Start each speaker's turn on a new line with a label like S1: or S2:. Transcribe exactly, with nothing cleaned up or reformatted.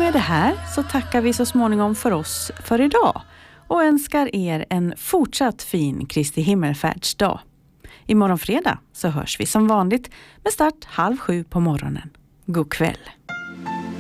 S1: med det här så tackar vi så småningom för oss för idag och önskar er en fortsatt fin Kristi himmelfärdsdag. Imorgon fredag så hörs vi som vanligt med start halv sju på morgonen. God kväll!